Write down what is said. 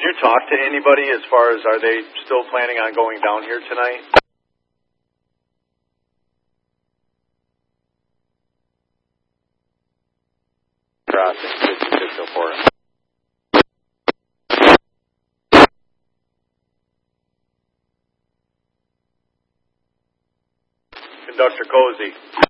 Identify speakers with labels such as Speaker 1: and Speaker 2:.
Speaker 1: you talk to anybody as far as are they still planning on going down here tonight?
Speaker 2: Crossing 5604.
Speaker 1: Conductor Cozy.